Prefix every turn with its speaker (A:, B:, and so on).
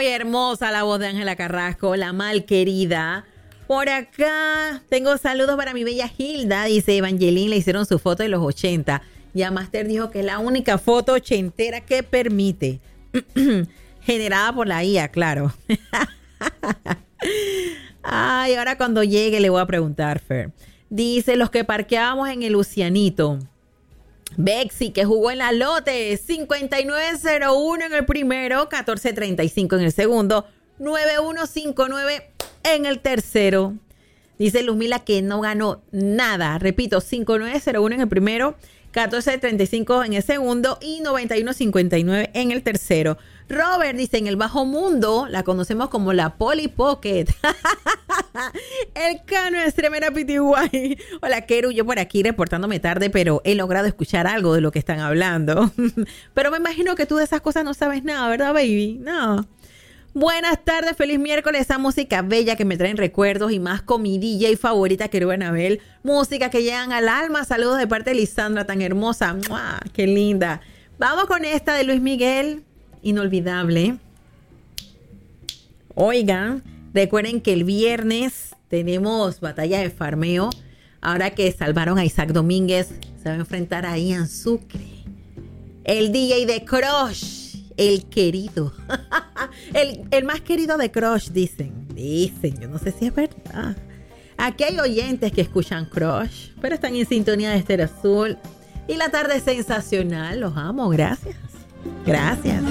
A: Muy hermosa la voz de Ángela Carrasco, la mal querida. Por acá tengo saludos para mi bella Hilda. Dice Evangeline, le hicieron su foto de los 80. Ya Master dijo que es la única foto ochentera que permite. Generada por la IA, claro. Ay, ahora cuando llegue le voy a preguntar, Fer. Dice, los que parqueábamos en el Lucianito. Bexi, que jugó en la lote, 5901 en el primero, 1435 en el segundo, 9159 en el tercero. Dice Luzmila que no ganó nada. Repito, 5901 en el primero, 1435 en el segundo y 9159 en el tercero. Robert dice, en el bajo mundo la conocemos como la Polly Pocket. El Cano es tremenda pitiguay. Hola, Keru, yo por aquí reportándome tarde, pero he logrado escuchar algo de lo que están hablando. Pero me imagino que tú de esas cosas no sabes nada, ¿verdad, baby? No. Buenas tardes, feliz miércoles. Esa música bella que me traen recuerdos y más con mi DJ favorita, Keru Anabel. Música que llegan al alma. Saludos de parte de Lisandra, tan hermosa. ¡Mua! ¡Qué linda! Vamos con esta de Luis Miguel. Inolvidable. Oigan, recuerden que el viernes tenemos batalla de farmeo. Ahora que salvaron a Isaac Domínguez, se va a enfrentar a Ian Sucre. El DJ de Crush, el querido. el más querido de Crush, dicen. Dicen, yo no sé si es verdad. Aquí hay oyentes que escuchan Crush, pero están en sintonía de Estéreo Azul. Y la tarde es sensacional. Los amo, gracias. Gracias.